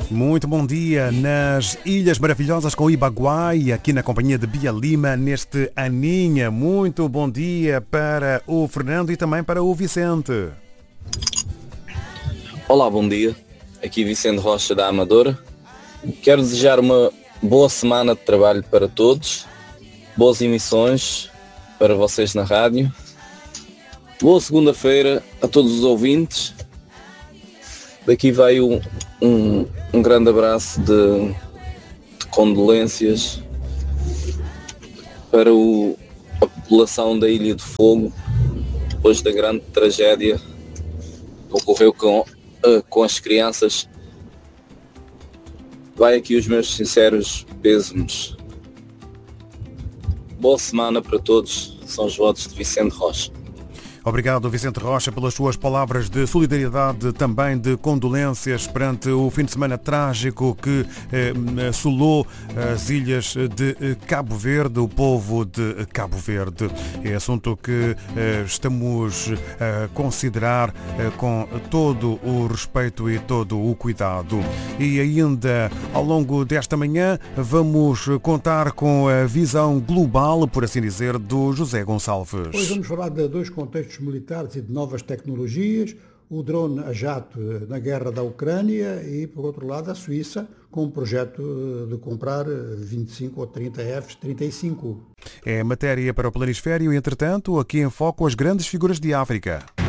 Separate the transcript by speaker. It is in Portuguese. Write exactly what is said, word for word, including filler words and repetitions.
Speaker 1: Muito bom dia nas Ilhas Maravilhosas com Ibaguai, aqui na companhia de Bia Lima, neste Aninha. Muito bom dia para o Fernando e também para o Vicente.
Speaker 2: Olá, bom dia. Aqui Vicente Rocha da Amadora. Quero desejar uma boa semana de trabalho para todos, boas emissões para vocês na rádio. Boa segunda-feira a todos os ouvintes. Daqui vai um, um, um grande abraço de, de condolências para o, a população da Ilha do Fogo, depois da grande tragédia que ocorreu com, uh, com as crianças. Vai aqui os meus sinceros pêsames. Boa semana para todos. São os votos de Vicente Rocha.
Speaker 1: Obrigado, Vicente Rocha, pelas suas palavras de solidariedade, também de condolências perante o fim de semana trágico que eh, assolou as ilhas de Cabo Verde, o povo de Cabo Verde. É assunto que eh, estamos a considerar eh, com todo o respeito e todo o cuidado. E ainda ao longo desta manhã vamos contar com a visão global, por assim dizer, do José Gonçalves.
Speaker 3: Hoje vamos falar de dois contextos militares e de novas tecnologias, o drone a jato na guerra da Ucrânia e, por outro lado, a Suíça com um projeto de comprar vinte e cinco ou trinta F trinta e cinco.
Speaker 1: É matéria para o Planisfério, entretanto, aqui em foco as grandes figuras de África.